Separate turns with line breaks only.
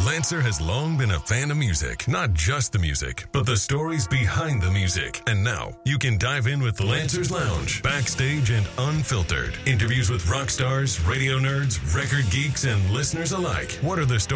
Lancer has long been a fan of music, not just the music, but the stories behind the music. And now you can dive in with Lancer's Lounge, backstage and unfiltered. Interviews with rock stars, radio nerds, record geeks, and listeners alike. What are the stories